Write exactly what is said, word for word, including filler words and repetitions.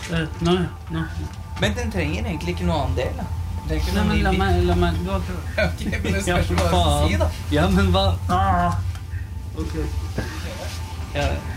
Uh, nei, nei. Men den trenger egentlig ikke noe annen del, da. Nei, men la meg, la meg, du har ikke... Ok, men det spørs hva du si, da. Ja, men hva? Ah. Ok. Ja,